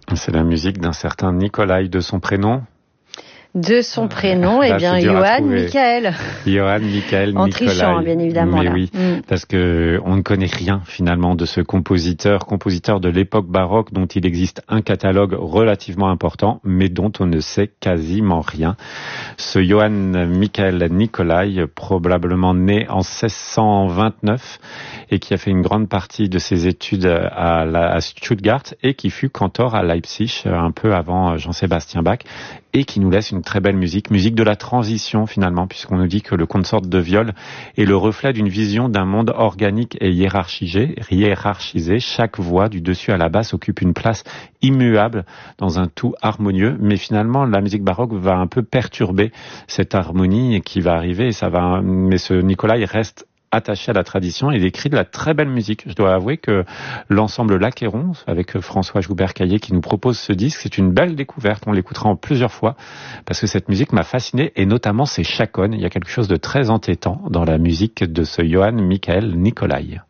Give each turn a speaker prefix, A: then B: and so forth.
A: C'est la musique d'un certain Nikolai, de son prénom.
B: De son prénom, Johann Michael.
A: Johann Michael
B: en
A: Nicolai.
B: Trichant, bien évidemment.
A: Mais
B: là.
A: oui, parce que on ne connaît rien finalement de ce compositeur de l'époque baroque dont il existe un catalogue relativement important, mais dont on ne sait quasiment rien. Ce Johann Michael Nicolai, probablement né en 1629 et qui a fait une grande partie de ses études à Stuttgart et qui fut cantor à Leipzig un peu avant Jean-Sébastien Bach, et qui nous laisse une très belle musique de la transition finalement, puisqu'on nous dit que le consort de viol est le reflet d'une vision d'un monde organique et hiérarchisé. Chaque voix du dessus à la basse occupe une place immuable dans un tout harmonieux, mais finalement la musique baroque va un peu perturber cette harmonie qui va arriver, mais ce Nicolai reste attaché à la tradition et il écrit de la très belle musique. Je dois avouer que l'ensemble L'Achéron, avec François Joubert-Caillé qui nous propose ce disque, c'est une belle découverte. On l'écoutera en plusieurs fois parce que cette musique m'a fasciné, et notamment ses chaconnes. Il y a quelque chose de très entêtant dans la musique de ce Johann Michael Nicolai.